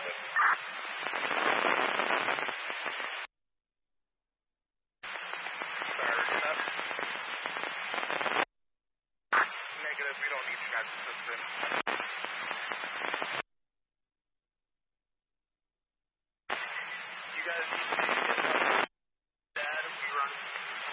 Negative, we don't need you guys' assistance. You guys need to get Dad if we run